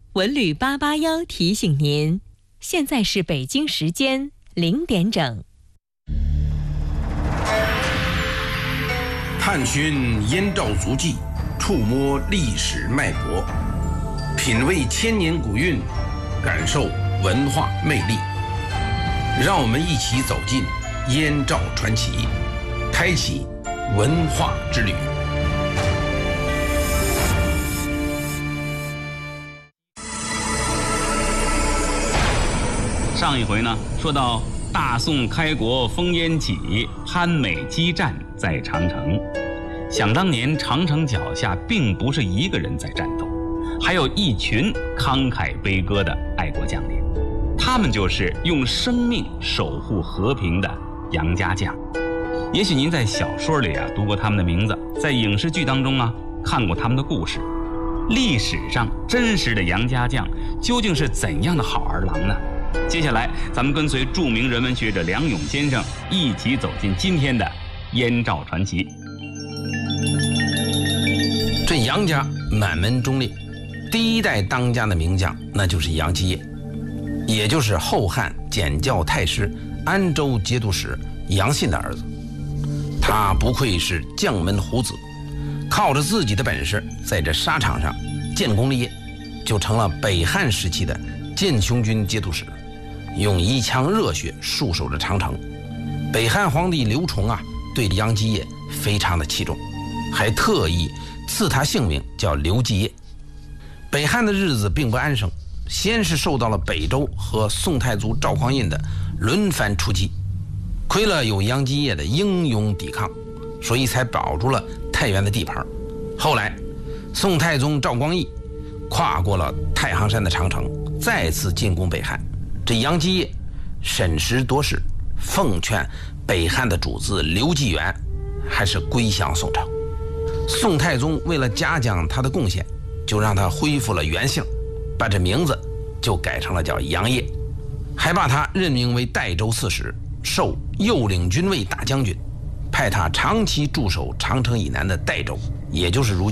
文旅881提醒您，现在是北京时间0点整。 探寻燕赵足迹，触摸历史脉搏，品味千年古韵，感受文化魅力。让我们一起走进燕赵传奇，开启文化之旅。 上一回呢，说到大宋开国烽烟起，潘美激战在长城。想当年，长城脚下并不是一个人在战斗，还有一群慷慨悲歌的爱国将领，他们就是用生命守护和平的杨家将。也许您在小说里读过他们的名字，在影视剧当中看过他们的故事。历史上真实的杨家将究竟是怎样的好儿郎呢？接下来咱们跟随著名人文学者梁勇先生一起走进今天的燕赵传奇。 这杨家满门忠烈，第一代当家的名将那就是杨继业，也就是后汉检校太师安州节度使杨信的儿子。他不愧是将门虎子，靠着自己的本事在这沙场上建功立业，就成了北汉时期的建雄军节度使，用一腔热血戍守着长城。北汉皇帝刘崇对杨继业非常的器重，还特意赐他姓名叫刘继业。北汉的日子并不安生，先是受到了北周和宋太祖赵匡胤的轮番出击，亏了有杨继业的英勇抵抗，所以才保住了太原的地盘。后来宋太宗赵光义跨过了太行山的长城，再次进攻北汉。这杨继业审时度势，奉劝北汉的主子刘继元还是归降宋朝。宋太宗为了嘉奖他的贡献，就让他恢复了原姓，把这名字就改成了叫杨业，还把他任命为代州刺史，授右领军卫大将军，派他长期驻守长城以南的代州，也就是如今